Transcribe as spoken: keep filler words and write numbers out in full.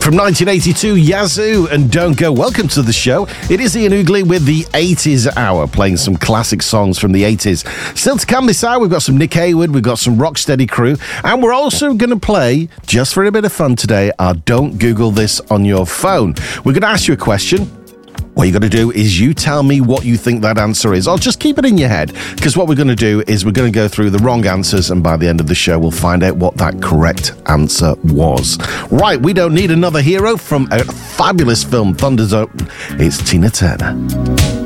From nineteen eighty-two, Yazoo and Don't Go. Welcome to the show. It is Ian Oogley with the eighties Hour, playing some classic songs from the eighties. Still to come this hour, we've got some Nick Hayward, we've got some Rocksteady Crew, and we're also going to play, just for a bit of fun today, our Don't Google This on Your Phone. We're going to ask you a question. What you got to do is you tell me what you think that answer is. I'll just keep it in your head, because what we're going to do is we're going to go through the wrong answers, and by the end of the show, we'll find out what that correct answer was. Right, we don't need another hero from a fabulous film, Thunderdome. It's Tina Turner.